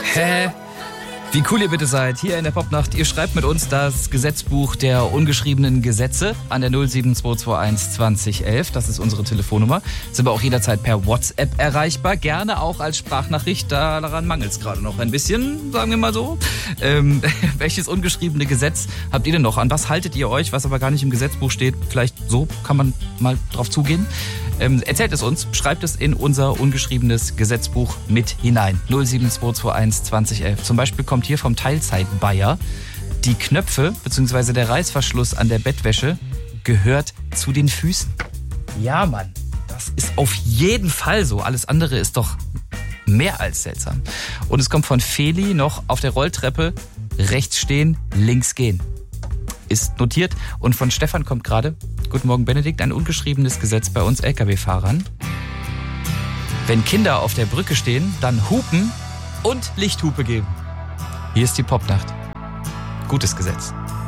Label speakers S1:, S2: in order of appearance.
S1: Hä? Wie cool ihr bitte seid. Hier in der Popnacht. Ihr schreibt mit uns das Gesetzbuch der ungeschriebenen Gesetze an der 07221 2011. Das ist unsere Telefonnummer. Sind wir auch jederzeit per WhatsApp erreichbar. Gerne auch als Sprachnachricht. Daran mangelt es gerade noch ein bisschen, sagen wir mal so. Welches ungeschriebene Gesetz habt ihr denn noch? An was haltet ihr euch, was aber gar nicht im Gesetzbuch steht? Vielleicht so kann man mal drauf zugehen. Erzählt es uns, schreibt es in unser ungeschriebenes Gesetzbuch mit hinein. 07221 2011. Zum Beispiel kommt hier vom Teilzeit-Bayer: Die Knöpfe bzw. der Reißverschluss an der Bettwäsche gehört zu den Füßen. Ja, Mann, das ist auf jeden Fall so. Alles andere ist doch mehr als seltsam. Und es kommt von Feli noch: Auf der Rolltreppe rechts stehen, links gehen. Ist notiert. Und von Stefan kommt gerade: Guten Morgen, Benedikt. Ein ungeschriebenes Gesetz bei uns LKW-Fahrern. Wenn Kinder auf der Brücke stehen, dann hupen und Lichthupe geben. Hier ist die Popnacht. Gutes Gesetz.